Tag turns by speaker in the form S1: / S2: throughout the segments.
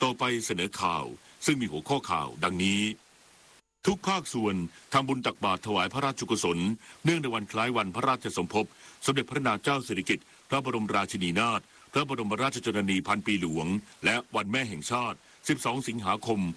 S1: ต่อไปเสนอข่าวซึ่งมีหัวข้อข่าวดังนี้ทุกภาคส่วนทำบุญตักบาตรถวายพระราชกุศลเนื่องในวันคล้ายวันพระราชสมภพสมเด็จพระนางเจ้าสิริกิติ์พระบรมราชินีนาถพระบรมราชชนนีพันปีหลวงและวันแม่แห่งชาติ12 สิงหาคม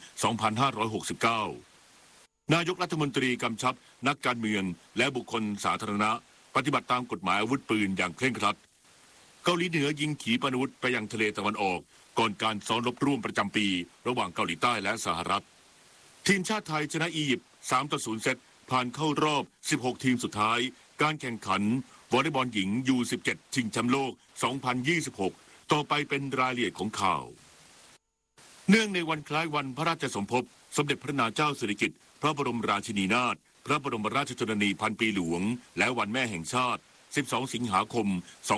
S1: 2569 นายกรัฐมนตรีกำชับนักการเมืองและบุคคลสาธารณะปฏิบัติตามกฎหมายอาวุธปืนอย่างเคร่งครัดเกาหลีเหนือยิงขีปนาวุธไปยังทะเลตะวันออกก่อนการซ้อมรบร่วมประจำปีระหว่างเกาหลีใต้และสหรัฐทีมชาติไทยชนะอียิปต์ 3-0 เซตผ่านเข้ารอบ 16 ทีมสุดท้ายการแข่งขันวอลเลย์บอลหญิง U17 ชิงแชมป์โลก 2026 ต่อไปเป็นรายละเอียดของข่าวเนื่องในวันคล้ายวันพระราชสมภพสมเด็จพระนางเจ้าสิริกิติ์พระบรมราชินีนาถพระบรมราชชนนีพันปีหลวงและวันแม่แห่งชาติ12 สิงหาคม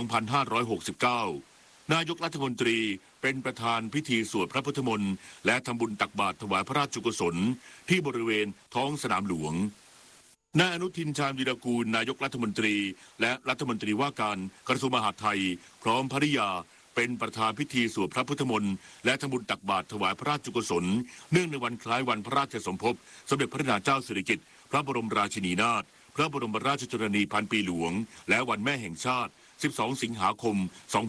S1: 2569 นายกรัฐมนตรีเป็นประธานพิธีสวดพระพุทธมนต์และทำบุญตักบาตรถวายพระราชกุศลที่บริเวณท้องสนามหลวงนายอนุทินชาญวีรกูลนายกรัฐมนตรีและรัฐมนตรีว่าการกระทรวงมหาดไทยพร้อมภริยาเป็นประธานพิธีสวดพระพุทธมนต์และทำบุญตักบาตรถวายพระราชกุศลเนื่องในวันคล้ายวันพระราชสมภพสมเด็จพระนางเจ้าสิริกิติ์พระบรมราชินีนาถพระบรมราชชนนีพันปีหลวงและวันแม่แห่งชาติ12 สิงหาคม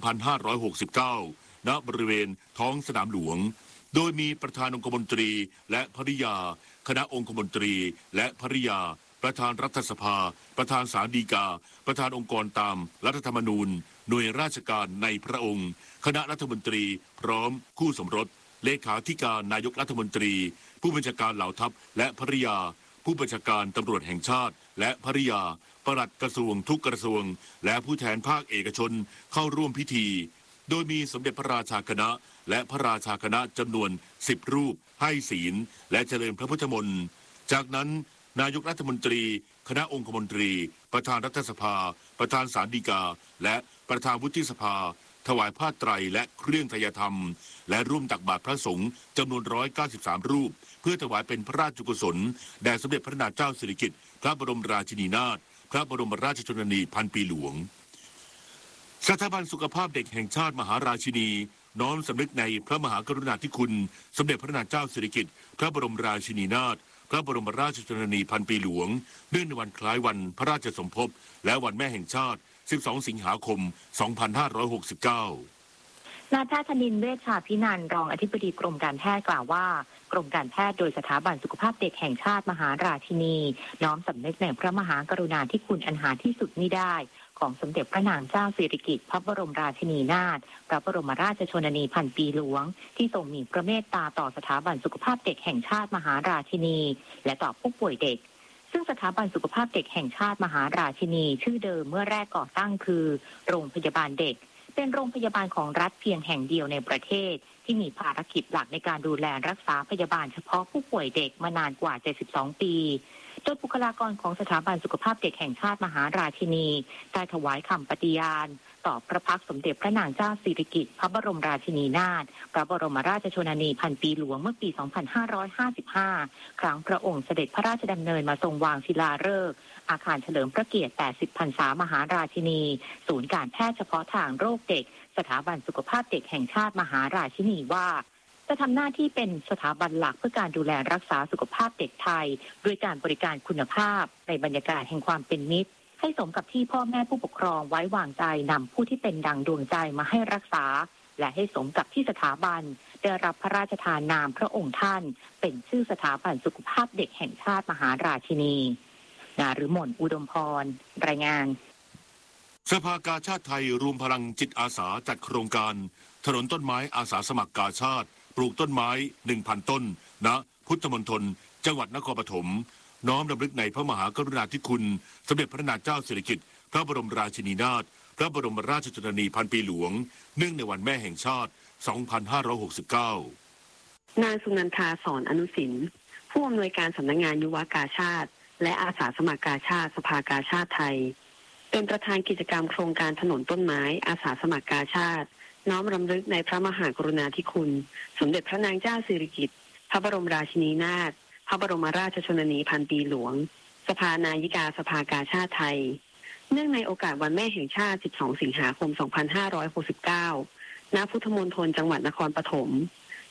S1: 2569 ณ บริเวณท้องสนามหลวงโดยมีประธานองคมนตรีและภริยาคณะองคมนตรีและภริยาประธานรัฐสภาประธานศาลฎีกาประธานองค์กรตามรัฐธรรมนูญหน่วยราชการในพระองค์คณะรัฐมนตรีพร้อมคู่สมรสเลขาธิการนายกรัฐมนตรีผู้บัญชาการเหล่าทัพและภริยาผู้บัญชาการตำรวจแห่งชาติและภริยาปลัดกระทรวงทุกกระทรวงและผู้แทนภาคเอกชนเข้าร่วมพิธีโดยมีสมเด็จพระราชาคณะและพระราชาคณะจำนวน10 รูปให้ศีลและเจริญพระพุทธมนต์จากนั้นนายกรัฐมนตรีคณะองคมนตรีประธานรัฐสภาประธานศาลฎีกาและประธานวุฒิสภาถวายผ้าไตรและเครื่องไตรธรรมและร่วมตักบาตรพระสงฆ์จำนวน193 รูปเพื่อถวายเป็นพระราชกุศลแด่สมเด็จพระนางเจ้าสิริกิติ์พระบรมราชินีนาถพระบรมราชชนนีพันปีหลวงสถาบันสุขภาพเด็กแห่งชาติมหาราชินีน้อมสำนึกในพระมหากรุณาธิคุณสมเด็จพระนางเจ้าสิริกิติ์พระบรมราชินีนาถพระบรมราชชนนีพันปีหลวงเนื่องในวันคล้ายวันพระราชสมภพและวันแม่แห่งชาติ12 สิงหาคม 2569
S2: นายแพทย์ธนินทร์ เวชชาภินันท์รองอธิบดีกรมการแพทย์กล่าวว่ากรมการแพทย์โดยสถาบันสุขภาพเด็กแห่งชาติมหาราชินีน้อมสำนึกในพระมหากรุณาธิคุณอันหาที่สุดมิได้ของสมเด็จพระนางเจ้าสิริกิติ์พระบรมราชินีนาถพระบรมราชชนนีพันปีหลวงที่ทรงมีพระเมตตาต่อสถาบันสุขภาพเด็กแห่งชาติมหาราชินีและต่อผู้ป่วยเด็กซึ่งสถาบันสุขภาพเด็กแห่งชาติมหาราชินีชื่อเดิมเมื่อแรกก่อตั้งคือโรงพยาบาลเด็กเป็นโรงพยาบาลของรัฐเพียงแห่งเดียวในประเทศที่มีภารกิจหลักในการดูแลรักษาพยาบาลเฉพาะผู้ป่วยเด็กมานานกว่า72 ปีโดยบุคลากรของสถาบันสุขภาพเด็กแห่งชาติมหาราชินีได้ถวายคำปฏิญาณต่อพระพักตร์สมเด็จพระนางเจ้าสิริกิติ์พระบรมราชินีนาถพระบรมราชชนนีพันปีหลวงเมื่อปี 2555 ครั้งพระองค์เสด็จพระราชดำเนินมาทรงวางศิลาฤกษ์อาคารเฉลิมพระเกียรติ 80 พรรษามหาราชินีศูนย์การแพทย์เฉพาะทางโรคเด็กสถาบันสุขภาพเด็กแห่งชาติมหาราชินีว่าจะทำหน้าที่เป็นสถาบันหลักเพื่อการดูแลรักษาสุขภาพเด็กไทยด้วยการบริการคุณภาพในบรรยากาศแห่งความเป็นมิตรให้สมกับที่พ่อแม่ผู้ปกครองไว้วางใจนำผู้ที่เป็นดั่งดวงใจมาให้รักษาและให้สมกับที่สถาบันได้รับพระราชทานนามพระองค์ท่านเป็นชื่อสถาบันสุขภาพเด็กแห่งชาติมหาราชินีนฤมล อุดมพรรายงาน
S1: สภากาชาติไทยรวมพลังจิตอาสาจัดโครงการถนนต้นไม้อาสาสมัครกาชาติปลูกต้นไม้ 1,000 ต้นณพุทธมณฑลจังหวัดนครปฐมน้อมรำลึกในพระมหากรุณาธิคุณสมเด็จพระนางเจ้าสิริกิติ์พระบรมราชินีนาถพระบรมราชชนนีพันปีหลวงเนื่องในวันแม่แห่งชาติ 2569
S3: นางสุนันทา สอนอนุสินผู้อำนวยการสำนักงานยุวกาชาติและอาสาสมัครกาชาติสภากาชาติไทยเป็นประธานกิจกรรมโครงการถนนต้นไม้อาสาสมัครกาชาติน้อมรำลึกในพระมหากรุณาธิคุณสมเด็จพระนางเจ้าสิริกิติ์พระบรมราชินีนาถพระบรมราชชนนีพันปีหลวงสภานายิกาสภากาชาติไทยเนื่องในโอกาสวันแม่แห่งชาติ12 สิงหาคม 2569 ณ พุทธมณฑลจังหวัดนครปฐม